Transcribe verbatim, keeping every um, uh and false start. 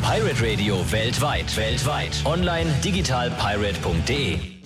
Pirate Radio weltweit. Weltweit. Online digital pirate punkt de.